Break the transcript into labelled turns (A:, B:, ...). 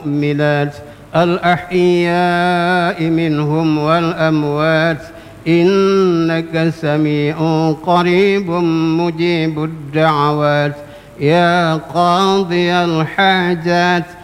A: والمؤمنات الأحياء منهم والأموات إنك سميع قريب مجيب الدعوات يا قاضي الحاجات